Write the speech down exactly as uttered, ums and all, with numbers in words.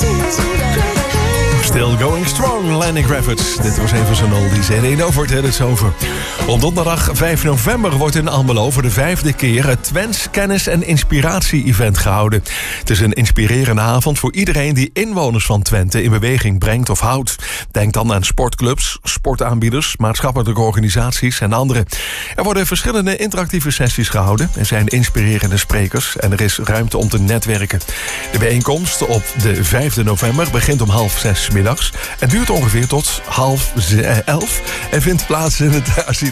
Still Going Strong, Lenny Kravitz. Dit was een van zijn oldies. En één over het is over. Op donderdag vijf november wordt in Almelo voor de vijfde keer het Twents Kennis- en Inspiratie-event gehouden. Het is een inspirerende avond voor iedereen die inwoners van Twente in beweging brengt of houdt. Denk dan aan sportclubs, sportaanbieders, maatschappelijke organisaties en anderen. Er worden verschillende interactieve sessies gehouden. Er zijn inspirerende sprekers en er is ruimte om te netwerken. De bijeenkomst op de vijfde november begint om half zes middags en duurt ongeveer tot half elf en vindt plaats in het